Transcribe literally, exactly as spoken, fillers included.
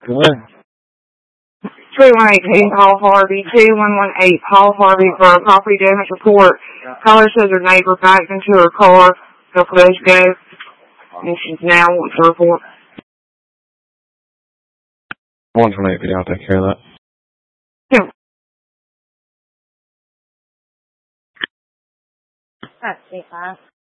Go ahead. three one eight eight Paul Harvey, two one one eight Paul Harvey for a property damage report. Caller says her neighbor backed into her car a couple days ago, and she's now wants to report. one one eight, I'll take care of that. Yeah. That's C five.